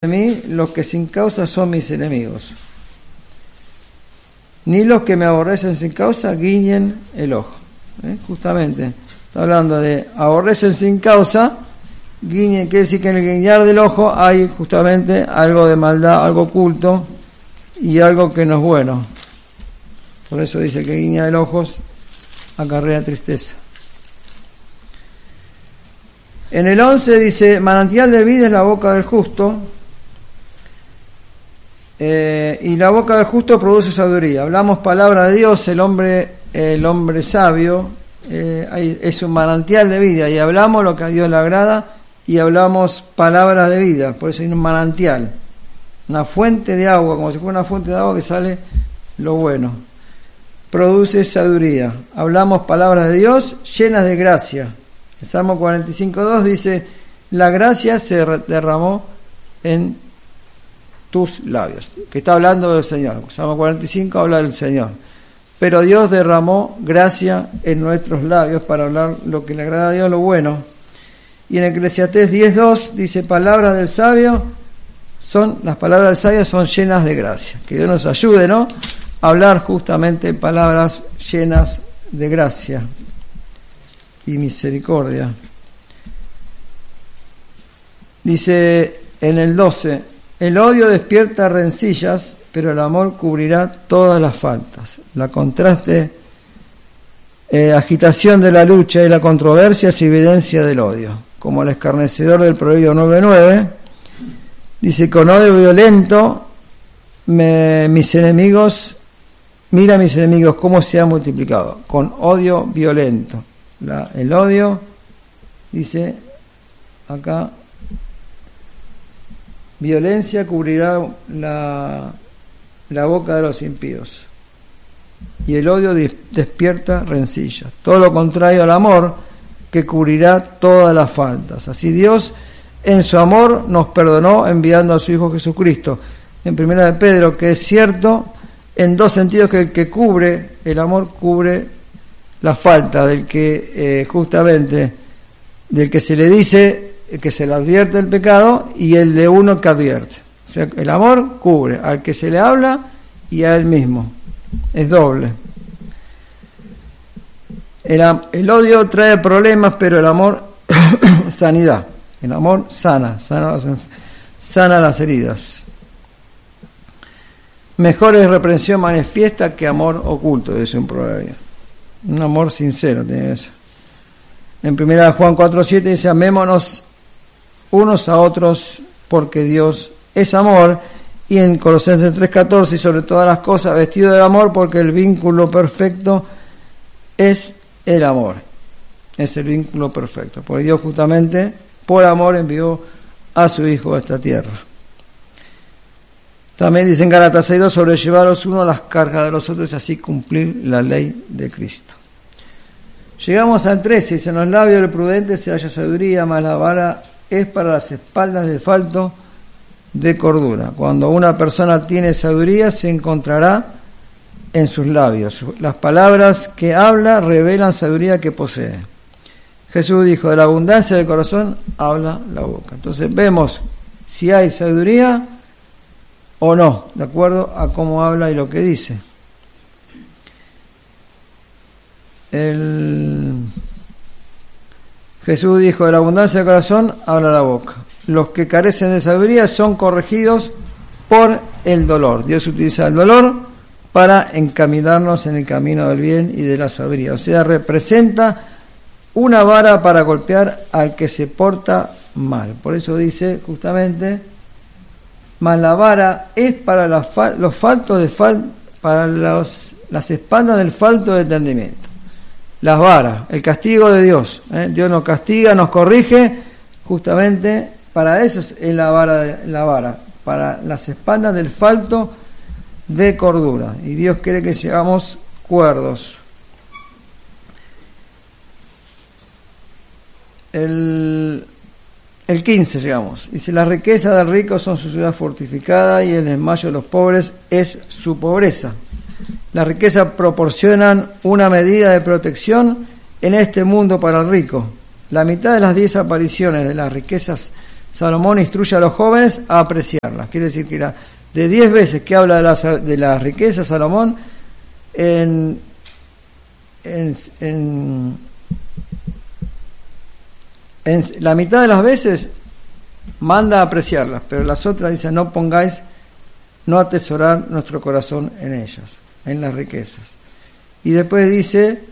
de mí los que sin causa son mis enemigos, ni los que me aborrecen sin causa guiñen el ojo. Justamente, está hablando de aborrecen sin causa, guiñen, quiere decir que en el guiñar del ojo hay justamente algo de maldad, algo oculto y algo que no es bueno. Por eso dice que guiña del ojo acarrea tristeza. En el 11 dice, manantial de vida es la boca del justo, y la boca del justo produce sabiduría. Hablamos palabra de Dios, el hombre sabio es un manantial de vida, y hablamos lo que a Dios le agrada, y hablamos palabras de vida. Por eso hay un manantial, una fuente de agua, como si fuera una fuente de agua que sale lo bueno. Produce sabiduría. Hablamos palabras de Dios llenas de gracia. El Salmo 45:2 dice, la gracia se derramó en tus labios, que está hablando del Señor. Salmo 45 habla del Señor, pero Dios derramó gracia en nuestros labios para hablar lo que le agrada a Dios, lo bueno. Y en Eclesiastés 10:2 dice, palabras del sabio las palabras del sabio son llenas de gracia. Que Dios nos ayude, ¿no?, a hablar justamente palabras llenas de gracia y misericordia. Dice en el 12, el odio despierta rencillas, pero el amor cubrirá todas las faltas. La contraste, agitación de la lucha y la controversia es evidencia del odio. Como el escarnecedor del Proverbio 9:9, dice, con odio violento, mira mis enemigos cómo se ha multiplicado. Con odio violento. El odio, dice acá, violencia cubrirá la boca de los impíos, y el odio despierta rencillas. Todo lo contrario al amor, que cubrirá todas las faltas. Así Dios en su amor nos perdonó enviando a su Hijo Jesucristo. En 1 de Pedro, que es cierto en dos sentidos, que el que cubre, el amor cubre la falta del que justamente del que se le dice que se le advierte el pecado, y el de uno que advierte. O sea, el amor cubre al que se le habla y a él mismo. Es doble. El odio trae problemas, pero el amor sanidad. El amor sana las heridas. Mejor es reprensión manifiesta que amor oculto, dice un proverbio. Un amor sincero tiene eso. En 1 Juan 4:7 dice, amémonos unos a otros porque Dios es amor. Y en Colosenses 3:14, y sobre todas las cosas vestido de amor, porque el vínculo perfecto es el amor. Es el vínculo perfecto. Porque Dios justamente por amor envió a su Hijo a esta tierra. También dice en Gálatas 6:2, sobrellevar los unos las cargas de los otros y así cumplir la ley de Cristo. Llegamos al 13, dice, en los labios del prudente se halla sabiduría, mas la vara es para las espaldas de falto de cordura. Cuando una persona tiene sabiduría, se encontrará en sus labios. Las palabras que habla revelan sabiduría que posee. Jesús dijo, de la abundancia del corazón habla la boca. Entonces vemos si hay sabiduría o no, de acuerdo a cómo habla y lo que dice. Jesús dijo, de la abundancia del corazón habla la boca. Los que carecen de sabiduría son corregidos por el dolor. Dios utiliza el dolor para encaminarnos en el camino del bien y de la sabiduría. O sea, representa una vara para golpear al que se porta mal. Por eso dice justamente, mas la vara es para los faltos para las espaldas del falto de entendimiento. Las varas, el castigo de Dios. Dios nos castiga, nos corrige, justamente para eso es la vara, para las espaldas del falto de cordura. Y Dios quiere que seamos cuerdos. El 15 llegamos. Dice, la riqueza del rico son su ciudad fortificada y el desmayo de los pobres es su pobreza. Las riquezas proporcionan una medida de protección en este mundo para el rico. La mitad de las 10 apariciones de las riquezas Salomón instruye a los jóvenes a apreciarlas. Quiere decir que de 10 veces que habla de las riquezas, Salomón, en la mitad de las veces manda a apreciarlas, pero las otras dice no atesorar nuestro corazón en ellas, en las riquezas. Y después dice,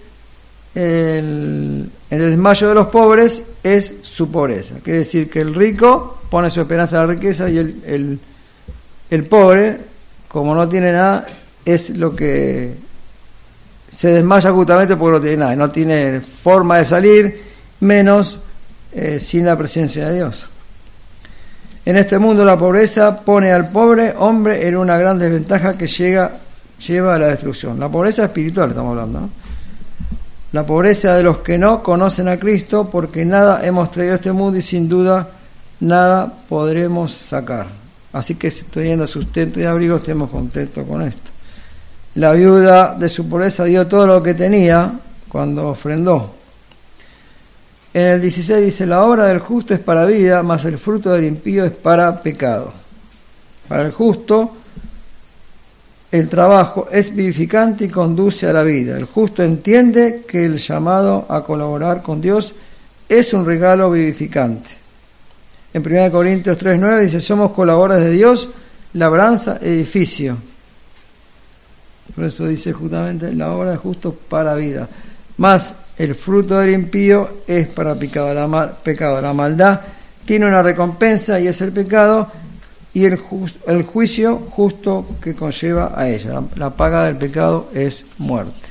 el desmayo de los pobres es su pobreza. Quiere decir que el rico pone su esperanza en la riqueza y el pobre, como no tiene nada, es lo que se desmaya justamente porque no tiene nada, no tiene forma de salir, menos sin la presencia de Dios. En este mundo la pobreza pone al pobre hombre en una gran desventaja que lleva a la destrucción. La pobreza espiritual estamos hablando, ¿no? La pobreza de los que no conocen a Cristo, porque nada hemos traído a este mundo y sin duda nada podremos sacar. Así que si teniendo sustento y abrigo, estemos contentos con esto. La viuda de su pobreza dio todo lo que tenía cuando ofrendó. En el 16 dice, la obra del justo es para vida, mas el fruto del impío es para pecado. Para el justo, el trabajo es vivificante y conduce a la vida. El justo entiende que el llamado a colaborar con Dios es un regalo vivificante. En 1 Corintios 3:9 dice, somos colaboradores de Dios, labranza, edificio. Por eso dice justamente, la obra del justo para vida. Más el fruto del impío es para pecado. La maldad tiene una recompensa y es el pecado, y el juicio justo que conlleva a ella. La paga del pecado es muerte.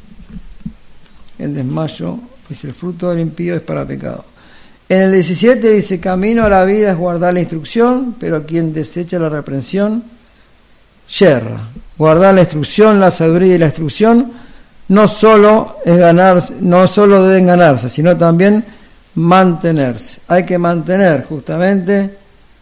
El desmayo dice, el fruto del impío es para pecado. En el 17 dice, camino a la vida es guardar la instrucción, pero quien desecha la reprensión, yerra. Guardar la instrucción, la sabiduría y la instrucción no solo deben ganarse, sino también mantenerse. Hay que mantener justamente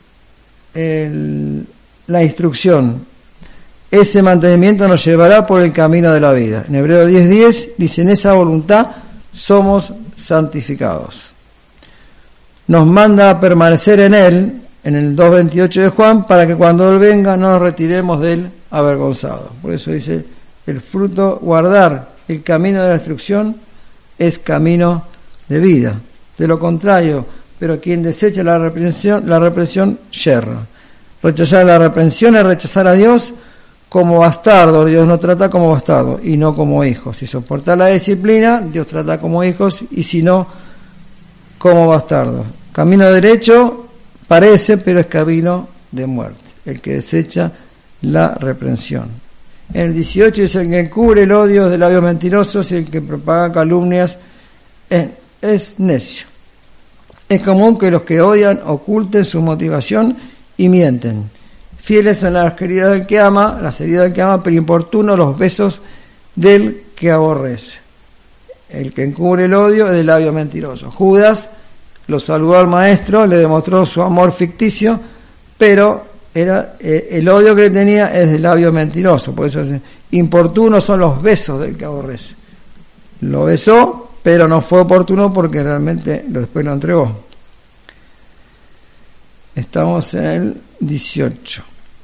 la instrucción. Ese mantenimiento nos llevará por el camino de la vida. En Hebreos 10:10 dice, en esa voluntad somos santificados. Nos manda a permanecer en Él, en el 2:28 de Juan, para que cuando Él venga no nos retiremos de Él avergonzados. Por eso dice, el fruto, guardar el camino de la instrucción es camino de vida. De lo contrario, pero quien desecha la reprensión yerra. Rechazar la reprensión es rechazar a Dios como bastardo. Dios nos trata como bastardo y no como hijos. Si soportar la disciplina, Dios trata como hijos, y si no, como bastardos. Camino derecho parece, pero es camino de muerte. El que desecha la reprensión. En el 18 dice, el que encubre el odio de labios mentirosos y el que propaga calumnias es necio. Es común que los que odian oculten su motivación y mienten. Fieles son las heridas del que ama, pero importunos los besos del que aborrece. El que encubre el odio es de labios mentirosos. Judas lo saludó al maestro, le demostró su amor ficticio, pero el odio que le tenía es de labio mentiroso. Por eso es importunos son los besos del que aborrece. Lo besó, pero no fue oportuno porque realmente después lo entregó. Estamos en el 18.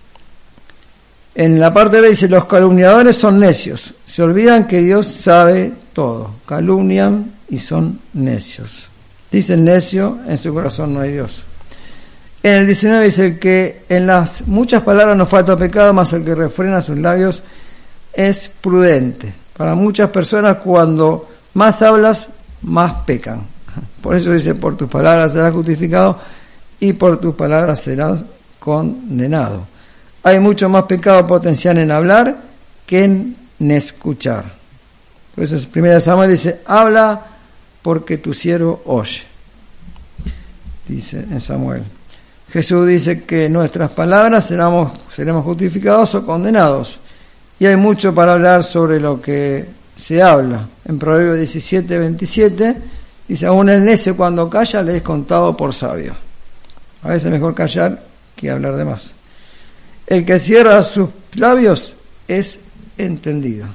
En la parte B dice, los calumniadores son necios. Se olvidan que Dios sabe todo. Calumnian y son necios. Dicen necio, en su corazón no hay Dios. En el 19 dice que en las muchas palabras no falta pecado, mas el que refrena sus labios es prudente. Para muchas personas, cuando más hablas, más pecan. Por eso dice, por tus palabras serás justificado y por tus palabras serás condenado. Hay mucho más pecado potencial en hablar que en escuchar. Por eso 1 Samuel dice, habla porque tu siervo oye. Dice en Samuel. Jesús dice que nuestras palabras seremos justificados o condenados. Y hay mucho para hablar sobre lo que se habla. En Proverbios 17:27 dice, aún el necio cuando calla le es contado por sabio. A veces es mejor callar que hablar de más. El que cierra sus labios es entendido.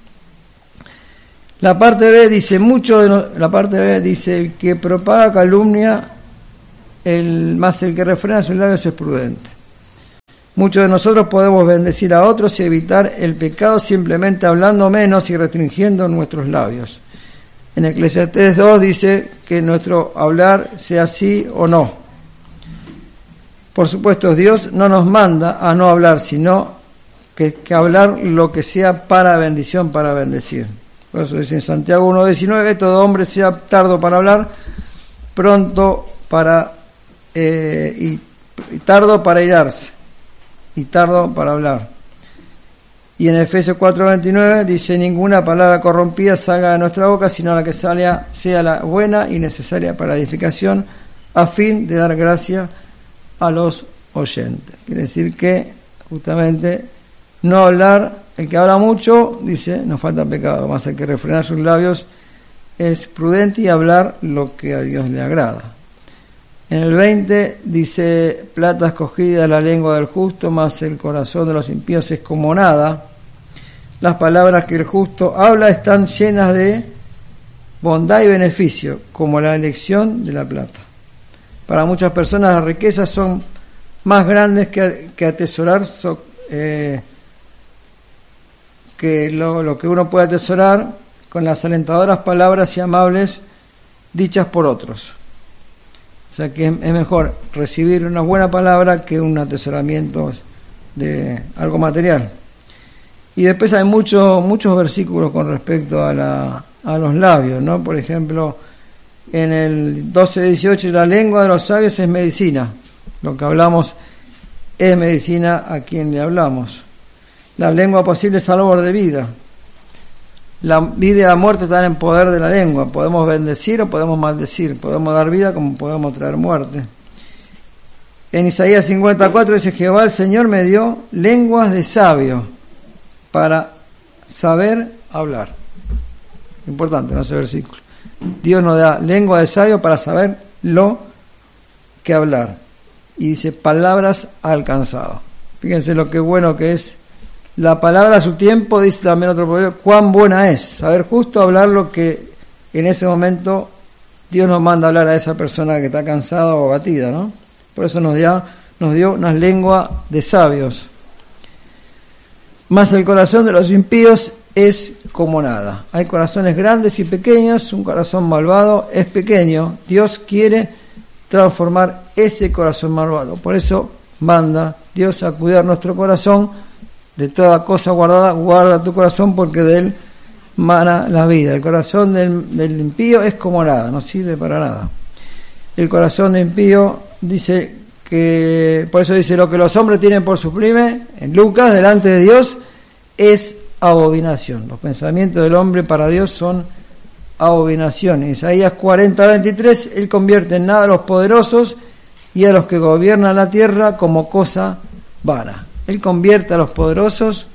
La parte B dice, el que propaga calumnia más el que refrena sus labios es prudente. Muchos de nosotros podemos bendecir a otros y evitar el pecado simplemente hablando menos y restringiendo nuestros labios. En Eclesiastés 2 dice que nuestro hablar sea sí o no. Por supuesto, Dios no nos manda a no hablar, sino que hablar lo que sea para bendición, para bendecir. Por eso dice en Santiago 1:19, todo hombre sea tardo para hablar, pronto para y tardo para irarse, y tardo para hablar. Y en Efesios 4:29 dice, ninguna palabra corrompida salga de nuestra boca, sino la que sea la buena y necesaria para edificación, a fin de dar gracia a los oyentes. Quiere decir que justamente no hablar, el que habla mucho, dice, no falta pecado, más el que refrena sus labios es prudente y hablar lo que a Dios le agrada. En el 20 dice, plata escogida la lengua del justo, mas el corazón de los impíos es como nada. Las palabras que el justo habla están llenas de bondad y beneficio, como la elección de la plata. Para muchas personas las riquezas son más grandes que atesorar, que lo que uno puede atesorar con las alentadoras palabras y amables dichas por otros. O sea que es mejor recibir una buena palabra que un atesoramiento de algo material. Y después hay muchos versículos con respecto a los labios, ¿no? Por ejemplo, en el 12:18, la lengua de los sabios es medicina. Lo que hablamos es medicina a quien le hablamos. La lengua posible es árbol de vida. La vida y la muerte están en poder de la lengua. Podemos bendecir o podemos maldecir. Podemos dar vida como podemos traer muerte. En Isaías 54 dice, Jehová el Señor me dio lenguas de sabio para saber hablar. Importante, ¿no? Ese versículo. Dios nos da lengua de sabio para saber lo que hablar. Y dice, palabras alcanzado. Fíjense lo que bueno que es. La palabra a su tiempo, dice también otro proverbio, cuán buena es. Saber justo hablar lo que en ese momento Dios nos manda a hablar a esa persona que está cansada o abatida, ¿no? Por eso nos dio una lengua de sabios. Mas el corazón de los impíos es como nada. Hay corazones grandes y pequeños, un corazón malvado es pequeño. Dios quiere transformar ese corazón malvado. Por eso manda Dios a cuidar nuestro corazón. De toda cosa guardada, guarda tu corazón porque de él mana la vida. El corazón del impío es como nada, no sirve para nada. El corazón del impío dice que, por eso dice, lo que los hombres tienen por sublime, en Lucas, delante de Dios, es abominación. Los pensamientos del hombre para Dios son abominación. En Isaías 40:23, él convierte en nada a los poderosos y a los que gobiernan la tierra como cosa vana. Él convierte a los poderosos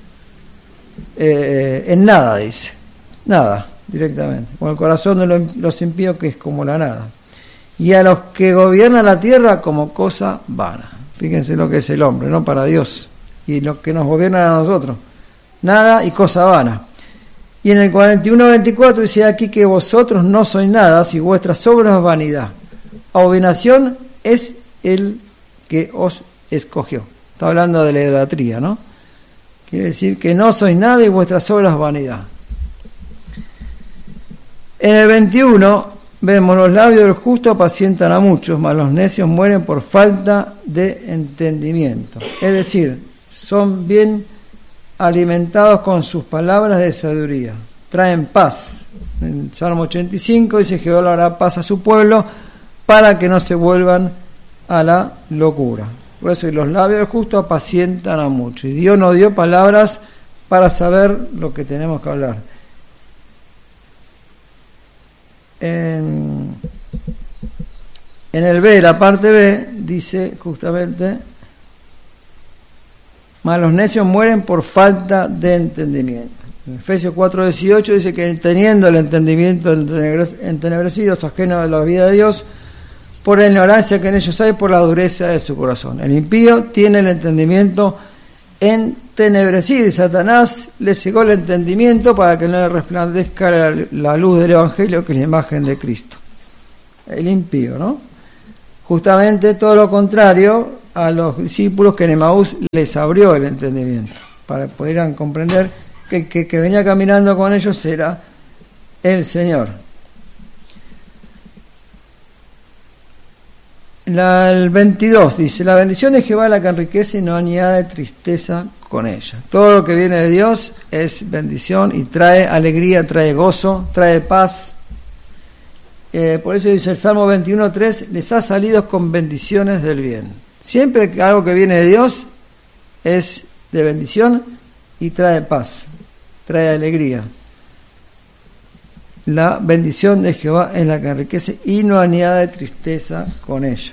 en nada, dice. Nada, directamente. Con el corazón de los impíos que es como la nada. Y a los que gobiernan la tierra como cosa vana. Fíjense lo que es el hombre, ¿no? Para Dios. Y los que nos gobiernan a nosotros. Nada y cosa vana. Y en el 41:24 dice aquí que vosotros no sois nada si vuestras obras vanidad. Abominación es el que os escogió. Está hablando de la idolatría, ¿no? Quiere decir que no sois nada y vuestras obras vanidad. En el 21 vemos, los labios del justo apacientan a muchos, mas los necios mueren por falta de entendimiento. Es decir, son bien alimentados con sus palabras de sabiduría. Traen paz. En el Salmo 85 dice, Jehová le hará paz a su pueblo para que no se vuelvan a la locura. Por eso, y los labios del justo apacientan a mucho. Y Dios nos dio palabras para saber lo que tenemos que hablar. En el B, la parte B, dice justamente, mas los necios mueren por falta de entendimiento. En Efesios 4:18 dice que teniendo el entendimiento entenebrecidos, ajenos de la vida de Dios, por la ignorancia que en ellos hay, por la dureza de su corazón. El impío tiene el entendimiento entenebrecido y Satanás le cegó el entendimiento para que no le resplandezca la luz del Evangelio, que es la imagen de Cristo. El impío, ¿no? Justamente todo lo contrario a los discípulos, que en Emaús les abrió el entendimiento para que pudieran comprender que el que venía caminando con ellos era el Señor. El 22 dice: la bendición de Jehová es la que enriquece y no añade tristeza con ella. Todo lo que viene de Dios es bendición y trae alegría, trae gozo, trae paz. Por eso dice el Salmo 21:3: les ha salido con bendiciones del bien. Siempre que algo que viene de Dios es de bendición y trae paz, trae alegría. La bendición de Jehová es la que enriquece y no añade tristeza con ella.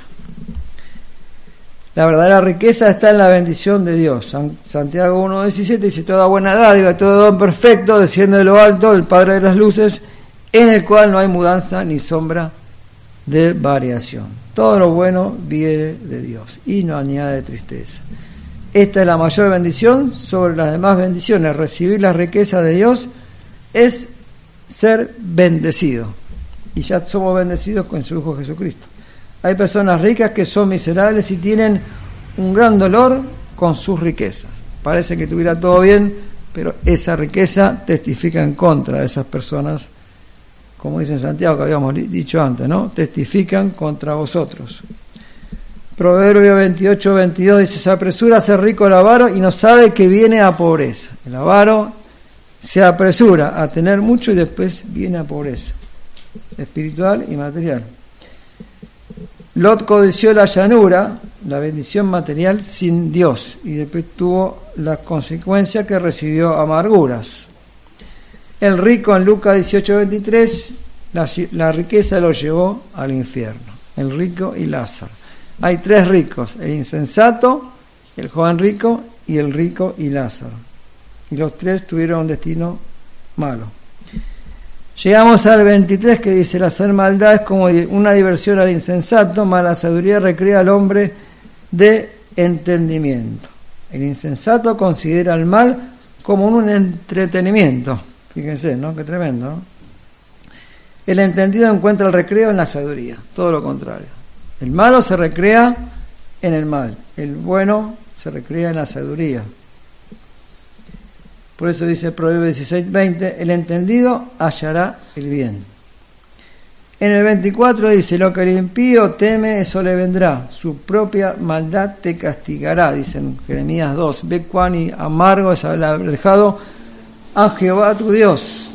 La verdadera riqueza está en la bendición de Dios. Santiago 1:17 dice: toda buena dádiva, todo don perfecto desciende de lo alto, del Padre de las luces, en el cual no hay mudanza ni sombra de variación. Todo lo bueno viene de Dios y no añade tristeza. Esta es la mayor bendición sobre las demás bendiciones. Recibir la riqueza de Dios es ser bendecido. Y ya somos bendecidos con su Hijo Jesucristo. Hay personas ricas que son miserables y tienen un gran dolor con sus riquezas. Parece que tuviera todo bien, pero esa riqueza testifica en contra de esas personas, como dice en Santiago, que habíamos dicho antes, ¿no? Testifican contra vosotros. Proverbio 28:22 dice: se apresura a ser rico el avaro y no sabe que viene a pobreza. El avaro se apresura a tener mucho y después viene a pobreza espiritual y material. Lot codició la llanura, la bendición material, sin Dios, y después tuvo la consecuencia que recibió amarguras. El rico en Lucas 18:23, la riqueza lo llevó al infierno. El rico y Lázaro. Hay tres ricos: el insensato, el joven rico y el rico y Lázaro. Y los tres tuvieron un destino malo. Llegamos al 23, que dice: el hacer maldad es como una diversión al insensato, mas la sabiduría recrea al hombre de entendimiento. El insensato considera el mal como un entretenimiento. Fíjense, ¿no? Qué tremendo, ¿no? El entendido encuentra el recreo en la sabiduría, todo lo contrario. El malo se recrea en el mal, el bueno se recrea en la sabiduría. Por eso dice Proverbio 16:20: el entendido hallará el bien. En el 24 dice: lo que el impío teme, eso le vendrá, su propia maldad te castigará. Dice en Jeremías 2: ve cuán amargo es haber dejado a Jehová tu Dios.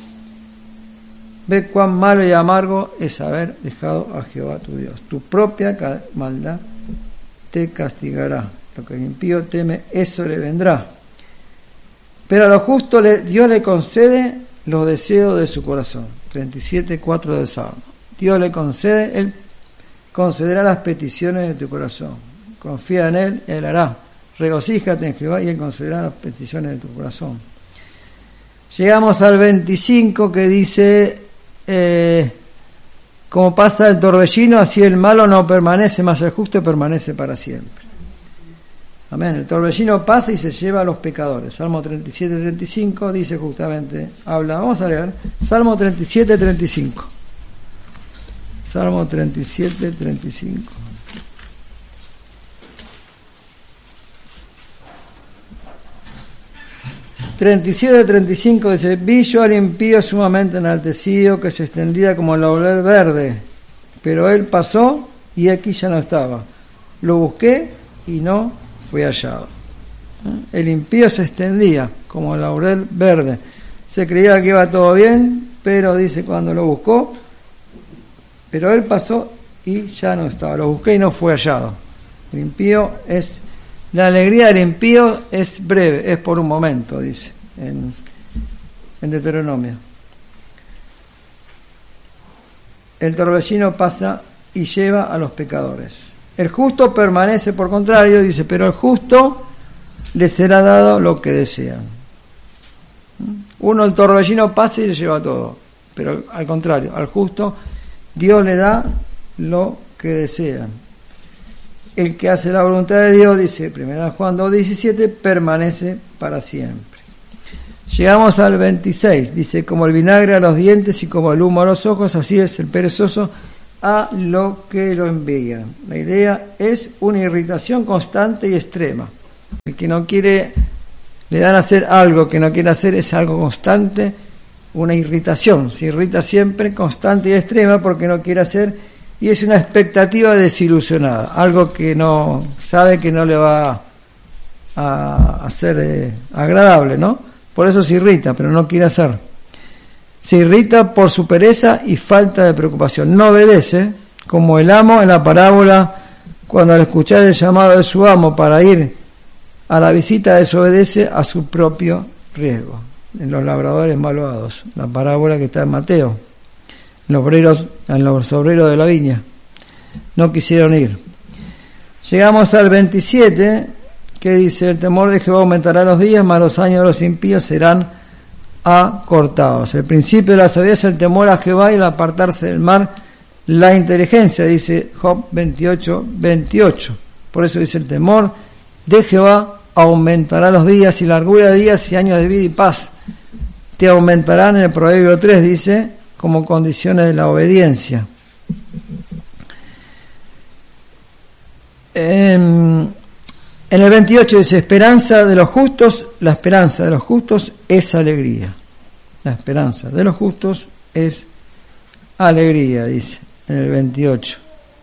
Ve cuán malo y amargo es haber dejado a Jehová tu Dios. Tu propia maldad te castigará. Lo que el impío teme, eso le vendrá. Pero a lo justo Dios le concede los deseos de su corazón. 37:4 del Salmo. Dios le concede, Él concederá las peticiones de tu corazón. Confía en Él, Él hará. Regocíjate en Jehová y Él concederá las peticiones de tu corazón. Llegamos al 25, que dice: como pasa el torbellino, así el malo no permanece, mas el justo permanece para siempre. Amén. El torbellino pasa y se lleva a los pecadores. Salmo 37:35 dice justamente, vamos a leer, Salmo 37:35. Salmo 37:35. dice: vi yo al impío sumamente enaltecido, que se extendía como el laurel verde, pero él pasó y aquí ya no estaba. Lo busqué y no fue hallado. El impío se extendía como el laurel verde. Se creía que iba todo bien, pero dice cuando lo buscó, pero él pasó y ya no estaba. Lo busqué y no fue hallado. El impío es... La alegría del impío es breve, es por un momento, dice en Deuteronomio. El torbellino pasa y lleva a los pecadores. El justo permanece, por contrario, dice, pero al justo le será dado lo que desean. El torbellino pasa y le lleva todo, pero al contrario, al justo Dios le da lo que desean. El que hace la voluntad de Dios, dice 1 Juan 2:17, permanece para siempre. Llegamos al 26, dice: como el vinagre a los dientes y como el humo a los ojos, así es el perezoso a lo que lo envían. La idea es una irritación constante y extrema. El que no quiere, le dan a hacer algo que no quiere hacer, es algo constante, una irritación. Se irrita siempre, constante y extrema, porque no quiere hacer, y es una expectativa desilusionada, algo que no sabe que no le va a ser agradable, ¿no? Por eso se irrita, pero no quiere hacer. Se irrita por su pereza y falta de preocupación. No obedece, como el amo en la parábola, cuando al escuchar el llamado de su amo para ir a la visita, desobedece a su propio riesgo. En los labradores malvados, la parábola que está en Mateo, en los obreros de la viña, no quisieron ir. Llegamos al 27, que dice: el temor de Jehová aumentará los días, mas los años de los impíos serán acortados. El principio de la sabiduría es el temor a Jehová y el apartarse del mal, la inteligencia, dice Job 28:28. Por eso dice: el temor de Jehová aumentará los días, y largura de días y años de vida y paz te aumentarán. En el Proverbio 3 dice, como condiciones de la obediencia. En el 28 dice: esperanza de los justos, la esperanza de los justos es alegría. La esperanza de los justos es alegría, dice en el 28.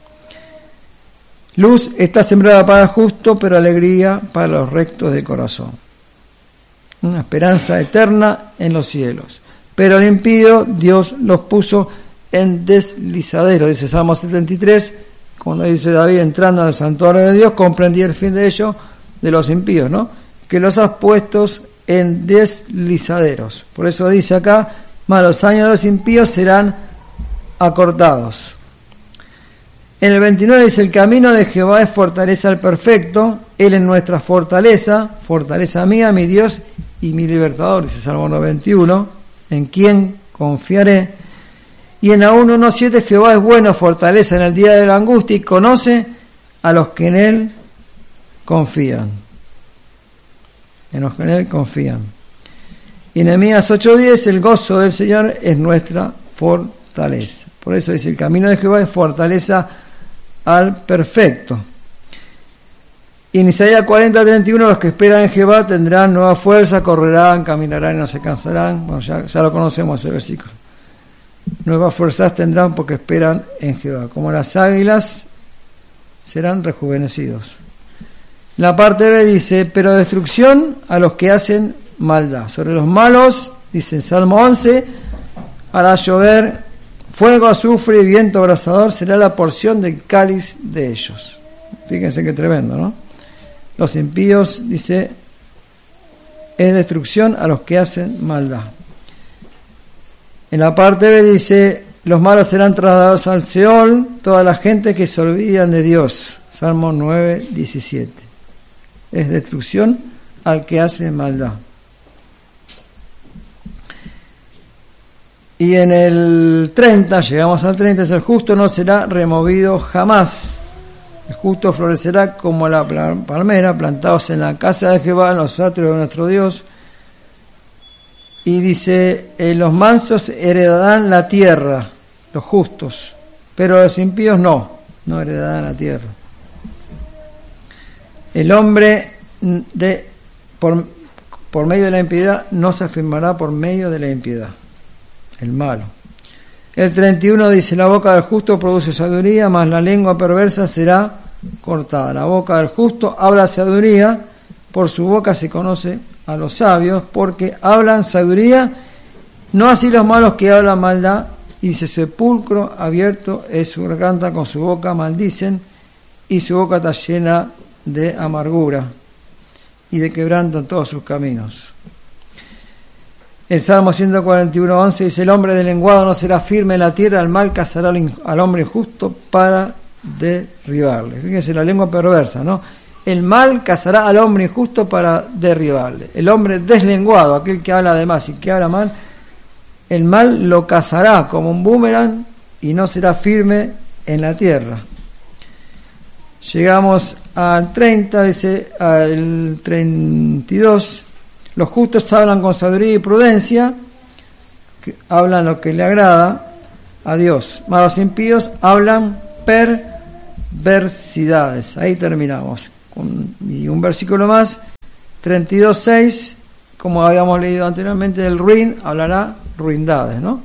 Luz está sembrada para el justo, pero alegría para los rectos de corazón. Una esperanza eterna en los cielos. Pero el impío, Dios los puso en deslizadero, dice Salmo 73, cuando dice David: entrando al santuario de Dios, comprendí el fin de ellos, de los impíos, ¿no? Que los has puesto en deslizaderos. Por eso dice acá: mas los años de los impíos serán acortados. En el 29 dice: el camino de Jehová es fortaleza al perfecto, Él es nuestra fortaleza, fortaleza mía, mi Dios y mi libertador, dice Salmo 91, en quien confiaré. Y en Nahum 1:7: Jehová es bueno, fortaleza en el día de la angustia, y conoce a los que en Él confían. En los que en Él confían. Y Nehemías 8:10: el gozo del Señor es nuestra fortaleza. Por eso dice: el camino de Jehová es fortaleza al perfecto. Y en Isaías 40:31: los que esperan en Jehová tendrán nueva fuerza, correrán, caminarán y no se cansarán. Bueno, ya lo conocemos ese versículo. Nuevas fuerzas tendrán porque esperan en Jehová. Como las águilas serán rejuvenecidos. La parte B dice: pero destrucción a los que hacen maldad. Sobre los malos, dice en Salmo 11, hará llover fuego, azufre y viento abrasador, será la porción del cáliz de ellos. Fíjense qué tremendo, ¿no? Los impíos, dice, es destrucción a los que hacen maldad. En la parte B dice: los malos serán trasladados al Seol, toda la gente que se olvidan de Dios. Salmo 9:17. Es destrucción al que hace maldad. Y en el 30, llegamos al 30, es: el justo no será removido jamás. El justo florecerá como la palmera, plantados en la casa de Jehová, en los atrios de nuestro Dios. Y dice: los mansos heredarán la tierra, los justos, pero los impíos no heredarán la tierra. El hombre por medio de la impiedad no se afirmará por medio de la impiedad, el malo. El 31 dice: la boca del justo produce sabiduría, mas la lengua perversa será cortada. La boca del justo habla sabiduría, por su boca se conoce a los sabios, porque hablan sabiduría, no así los malos que hablan maldad. Y dice: sepulcro abierto es su garganta, con su boca maldicen, y su boca está llena de amargura y de quebranto en todos sus caminos. El Salmo 141:11 dice: el hombre deslenguado no será firme en la tierra, el mal cazará al hombre injusto para derribarle. Fíjense la lengua perversa, ¿no? El mal cazará al hombre injusto para derribarle. El hombre deslenguado, aquel que habla de más y que habla mal, el mal lo cazará como un boomerang y no será firme en la tierra. Llegamos al 30, dice, al 32. Los justos hablan con sabiduría y prudencia, que hablan lo que le agrada a Dios, mas los impíos hablan perversidades. Ahí terminamos. Y un versículo más, 32:6, como habíamos leído anteriormente, el ruin hablará ruindades, ¿no?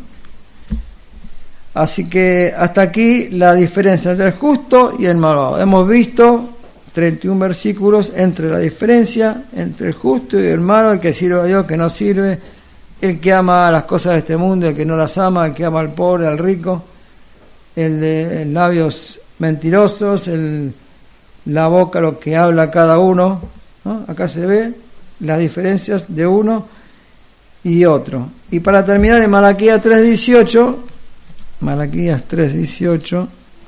Así que hasta aquí la diferencia entre el justo y el malvado. Hemos visto 31 versículos entre la diferencia entre el justo y el malo, el que sirve a Dios, el que no sirve, el que ama las cosas de este mundo, el que no las ama, el que ama al pobre, al rico, el de labios mentirosos, la boca, lo que habla cada uno, ¿no? Acá se ve las diferencias de uno y otro. Y para terminar, en Malaquías 3:18,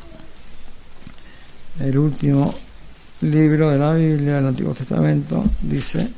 el último libro de la Biblia del Antiguo Testamento, dice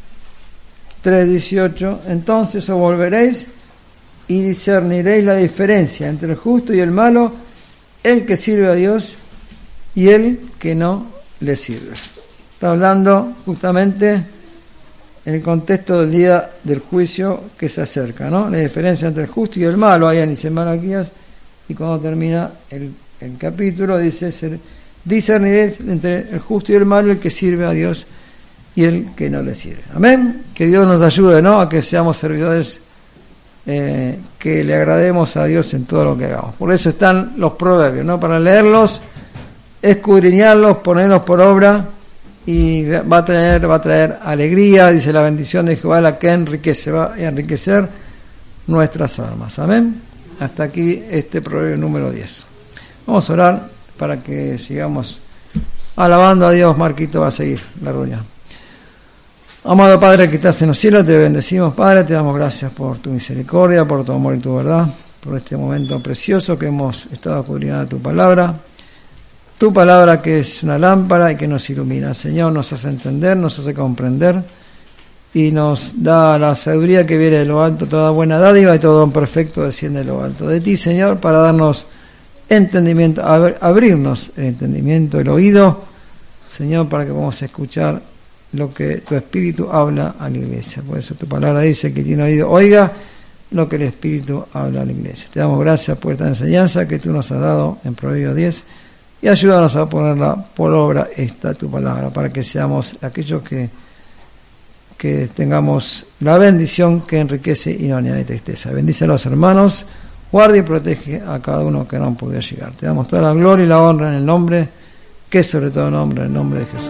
3:18: entonces os volveréis y discerniréis la diferencia entre el justo y el malo, el que sirve a Dios y el que no le sirve. Está hablando justamente en el contexto del día del juicio que se acerca, ¿no? La diferencia entre el justo y el malo, ahí dice Malaquías, y cuando termina el capítulo dice: discerniréis entre el justo y el malo, el que sirve a Dios y el que no le sirve. Amén. Que Dios nos ayude, ¿no?, a que seamos servidores que le agrademos a Dios en todo lo que hagamos. Por eso están los proverbios, ¿no?, para leerlos, escudriñarlos, ponerlos por obra, y va a traer alegría. Dice: la bendición de Jehová la que enriquece, va a enriquecer nuestras almas. Amén. Hasta aquí este proverbio número 10. Vamos a orar para que sigamos alabando a Dios. Marquito va a seguir la reunión. Amado Padre que estás en los cielos, te bendecimos, Padre, te damos gracias por tu misericordia, por tu amor y tu verdad, por este momento precioso que hemos estado escudriñando tu palabra que es una lámpara y que nos ilumina. Señor, nos hace entender, nos hace comprender y nos da la sabiduría que viene de lo alto. Toda buena dádiva y todo don perfecto desciende de lo alto de ti, Señor, para darnos entendimiento, abrirnos el entendimiento, el oído, Señor, para que podamos escuchar lo que tu Espíritu habla a la iglesia. Por eso tu palabra dice: que tiene oído, oiga lo que el Espíritu habla a la iglesia. Te damos gracias por esta enseñanza que tú nos has dado en Proverbios 10, y ayúdanos a ponerla por obra tu palabra, para que seamos aquellos que tengamos la bendición que enriquece y no añade tristeza. Bendice a los hermanos, guarda y protege a cada uno que no han podido llegar. Te damos toda la gloria y la honra en el nombre que es sobre todo nombre, en el nombre de Jesús.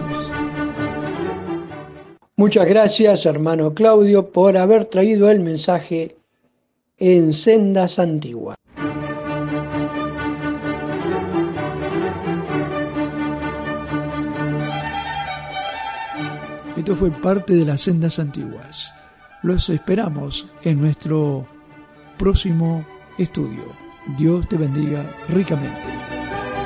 Muchas gracias, hermano Claudio, por haber traído el mensaje en Sendas Antiguas. Esto fue parte de las Sendas Antiguas. Los esperamos en nuestro próximo estudio. Dios te bendiga ricamente.